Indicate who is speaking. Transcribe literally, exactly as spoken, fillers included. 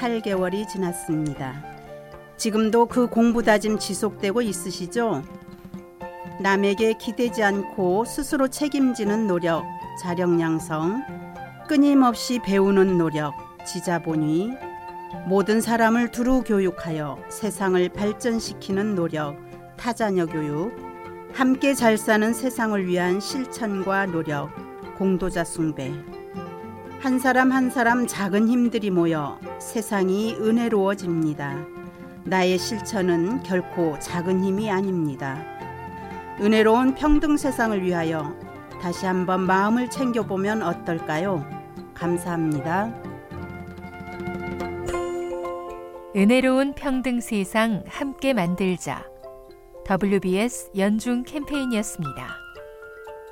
Speaker 1: 팔 개월이 지났습니다. 지금도 그 공부 다짐 지속되고 있으시죠? 남에게 기대지 않고 스스로 책임지는 노력, 자력양성, 끊임없이 배우는 노력, 지자본위, 모든 사람을 두루 교육하여 세상을 발전시키는 노력, 타자녀 교육, 함께 잘 사는 세상을 위한 실천과 노력, 공도자 숭배. 한 사람 한 사람 작은 힘들이 모여 세상이 은혜로워집니다. 나의 실천은 결코 작은 힘이 아닙니다. 은혜로운 평등 세상을 위하여 다시 한번 마음을 챙겨보면 어떨까요? 감사합니다.
Speaker 2: 은혜로운 평등 세상 함께 만들자. 더블유비에스 연중 캠페인이었습니다.